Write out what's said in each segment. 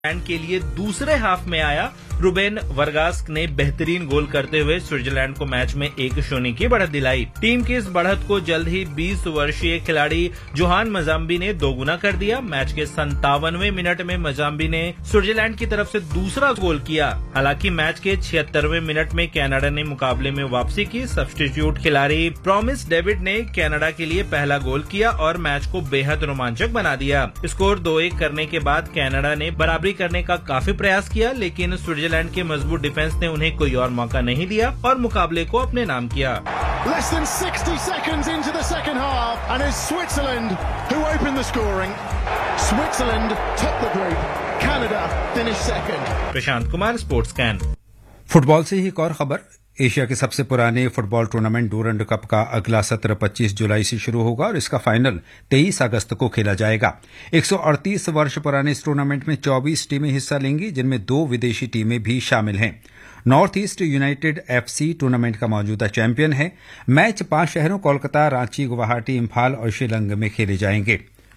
Switzerland के लिए दूसरे हाफ में आया। रूबेन वर्गास ने बेहतरीन गोल करते हुए स्विट्जरलैंड को मैच में 1-0 की बढ़त दिलाई। टीम की इस बढ़त को जल्द ही 20 वर्षीय खिलाड़ी जोहान मजाम्बी ने दोगुना कर दिया। मैच के 57वें मिनट में मजाम्बी ने स्विट्जरलैंड की तरफ से दूसरा गोल किया। हालांकि मैच के 76वें मिनट में कनाडा ने मुकाबले में वापसी की। सब्स्टिट्यूट खिलाड़ी प्रॉमिस डेविड ने कनाडा के लिए पहला गोल किया और मैच को बेहद रोमांचक बना दिया। स्कोर 2-1 करने के बाद कनाडा ने बराबरी करने का काफी प्रयास किया, लेकिन स्विट्जरलैंड के मजबूत डिफेंस ने उन्हें कोई और मौका नहीं दिया और मुकाबले को अपने नाम किया। Less than 60 seconds into the second half, and it's Switzerland who opened the scoring. Switzerland top the group. Canada finished second. Prashant Kumar, sports can. Football से ही एक और खबर। एशिया के सबसे पुराने फुटबॉल टूर्नामेंट डूरंड कप का अगला सत्र 25 जुलाई से शुरू होगा और इसका फाइनल 23 अगस्त को खेला जाएगा। 138 वर्ष पुराने इस टूर्नामेंट में 24 टीमें हिस्सा लेंगी, जिनमें 2 विदेशी टीमें भी शामिल हैं। North east United FC tournament का मौजूदा चैंपियन है। मैच 5 शहरों कोलकाता, रांची, गुवाहाटी, इम्फाल और शिलंग में खेले जाएंगे।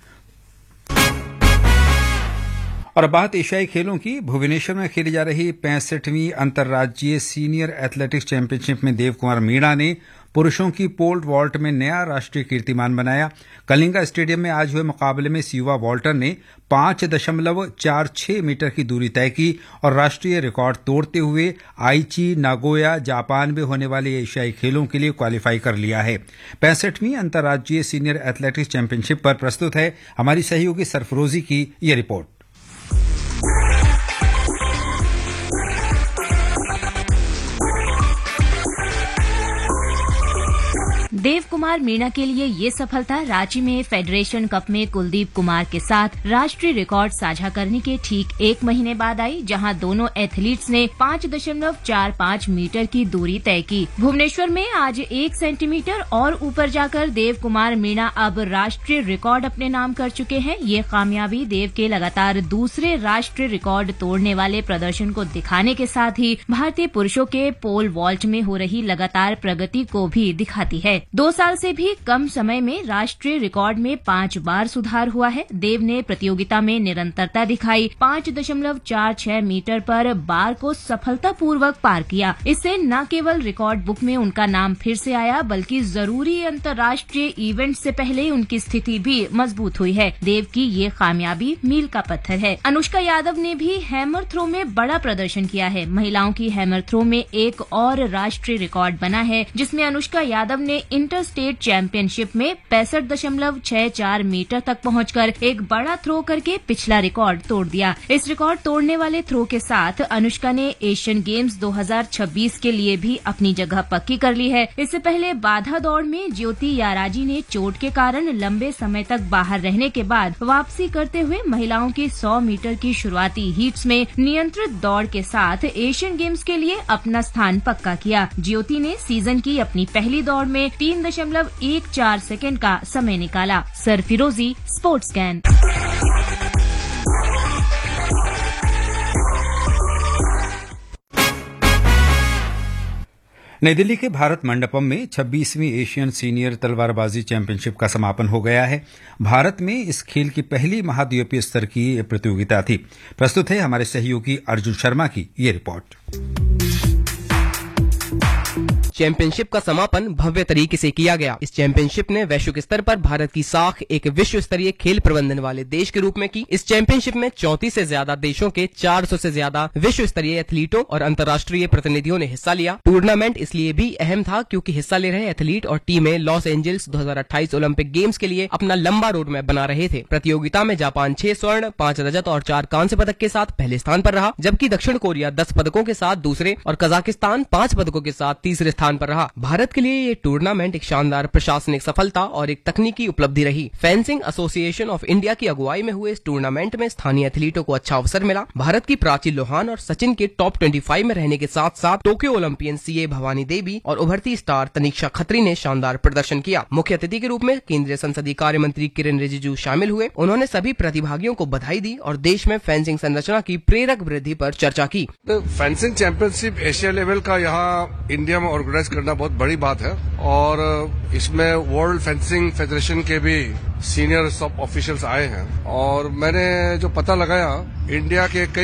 और बात एशियाई खेलों की। भुवनेश्वर में खेली जा रही 65वीं अंतर्राज्यीय सीनियर एथलेटिक्स चैंपियनशिप में देव कुमार मीणा ने पुरुषों की पोल वॉल्ट में नया राष्ट्रीय कीर्तिमान बनाया। कलिंगा स्टेडियम में आज हुए मुकाबले में युवा वॉल्टर ने 5.46 मीटर की दूरी तय की और राष्ट्रीय रिकॉर्ड तोड़ते हुए आईची नागोया जापान में होने वाले एशियाई खेलों के लिए क्वालिफाई कर लिया है। 65वीं अंतर्राज्यीय सीनियर एथलेटिक्स चैंपियनशिप पर प्रस्तुत है हमारी सहयोगी सरफरोजी की ये रिपोर्ट। देव कुमार मीणा के लिए ये सफलता रांची में फेडरेशन कप में कुलदीप कुमार के साथ राष्ट्रीय रिकॉर्ड साझा करने के ठीक 1 महीने बाद आई, जहां दोनों एथलीट्स ने 5.45 मीटर की दूरी तय की। भुवनेश्वर में आज 1 सेंटीमीटर और ऊपर जाकर देव कुमार मीणा अब राष्ट्रीय रिकॉर्ड अपने नाम कर चुके हैं। ये कामयाबी देव के लगातार दूसरे राष्ट्रीय रिकॉर्ड तोड़ने वाले प्रदर्शन को दिखाने के साथ ही भारतीय पुरुषों के पोल वॉल्ट में हो रही लगातार प्रगति को भी दिखाती है। 2 साल से भी कम समय में राष्ट्रीय रिकॉर्ड में 5 बार सुधार हुआ है। देव ने प्रतियोगिता में निरंतरता दिखाई। 5.46 मीटर पर बार को सफलतापूर्वक पार किया। इससे न केवल रिकॉर्ड बुक में उनका नाम फिर से आया, बल्कि जरूरी अंतर्राष्ट्रीय इवेंट से पहले उनकी स्थिति भी मजबूत हुई है। देव की ये कामयाबी मील का पत्थर है। अनुष्का यादव ने भी हैमर थ्रो में बड़ा प्रदर्शन किया है। महिलाओं की हैमर थ्रो में एक और राष्ट्रीय रिकॉर्ड बना है, जिसमें अनुष्का यादव ने इंटर स्टेट चैंपियनशिप में 65.64 मीटर तक पहुंचकर एक बड़ा थ्रो करके पिछला रिकॉर्ड तोड़ दिया। इस रिकॉर्ड तोड़ने वाले थ्रो के साथ अनुष्का ने एशियन गेम्स 2026 के लिए भी अपनी जगह पक्की कर ली है। इससे पहले बाधा दौड़ में ज्योति याराजी ने चोट के कारण लंबे समय तक बाहर रहने के बाद वापसी करते हुए महिलाओं की 100 मीटर की शुरुआती हीट्स में नियंत्रित दौड़ के साथ एशियन गेम्स के लिए अपना स्थान पक्का किया। ज्योति ने सीजन की अपनी पहली दौड़ में 3.14 सेकंड का समय निकाला। सरफिरोजी, स्पोर्ट्स कैन। नई दिल्ली के भारत मंडपम में 26वीं एशियन सीनियर तलवारबाजी चैंपियनशिप का समापन हो गया है। भारत में इस खेल की पहली महाद्वीपीय स्तर की प्रतियोगिता थी। प्रस्तुत है हमारे सहयोगी अर्जुन शर्मा की ये रिपोर्ट। चैंपियनशिप का समापन भव्य तरीके से किया गया। इस चैंपियनशिप ने वैश्विक स्तर पर भारत की साख एक विश्व स्तरीय खेल प्रबंधन वाले देश के रूप में की। इस चैंपियनशिप में 34 से ज्यादा देशों के 400 से ज्यादा विश्व स्तरीय एथलीटों और अंतर्राष्ट्रीय प्रतिनिधियों ने हिस्सा लिया। टूर्नामेंट इसलिए भी अहम था क्योंकि हिस्सा ले रहे एथलीट और टीमें लॉस एंजल्स 2028 ओलंपिक गेम्स के लिए अपना लंबा रोड मैप बना रहे थे। प्रतियोगिता में जापान 6 स्वर्ण, 5 रजत और 4 कांस्य पदक के साथ पहले स्थान पर रहा, जबकि दक्षिण कोरिया 10 पदकों के साथ दूसरे और कजाकिस्तान 5 पदकों के साथ तीसरे स्थान पर रहा। भारत के लिए ये टूर्नामेंट एक शानदार प्रशासनिक सफलता और एक तकनीकी उपलब्धि रही। फेंसिंग एसोसिएशन ऑफ इंडिया की अगुवाई में हुए इस टूर्नामेंट में स्थानीय एथलीटों को अच्छा अवसर मिला। भारत की प्राची लोहान और सचिन के टॉप 25 में रहने के साथ साथ Tokyo Olympian CA Bhavani Devi और उभरती स्टार तनीक्षा खत्री ने शानदार प्रदर्शन किया। मुख्य अतिथि के रूप में केंद्रीय संसदीय कार्य मंत्री किरेन रिजिजू शामिल हुए। उन्होंने सभी प्रतिभागियों को बधाई दी और देश में फेंसिंग संरचना की प्रेरक वृद्धि पर चर्चा की। फेंसिंग चैंपियनशिप एशिया लेवल का यहाँ इंडिया में ऑर्गेनाइज ऑर्गेनाइज करना बहुत बड़ी बात है और इसमें वर्ल्ड फेंसिंग फेडरेशन के भी सीनियर सब ऑफिशियल्स आए हैं और मैंने जो पता लगाया इंडिया के